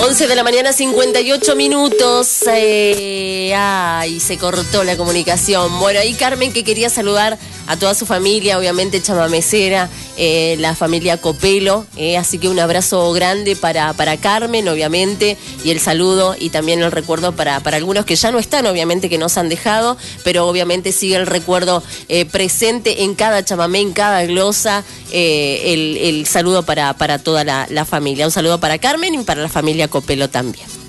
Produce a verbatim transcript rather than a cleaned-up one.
once de la mañana, cincuenta y ocho minutos. Eh, ay, se cortó la comunicación. Bueno, ahí Carmen, que quería saludar a toda su familia, obviamente chamamecera, eh, la familia Copelo. Eh, así que un abrazo grande para, para Carmen, obviamente, y el saludo y también el recuerdo para, para algunos que ya no están, obviamente, que nos han dejado, pero obviamente sigue el recuerdo eh, presente en cada chamamé, en cada glosa, eh, el, el saludo para, para toda la, la familia. Un saludo para Carmen y para la familia Copelo también.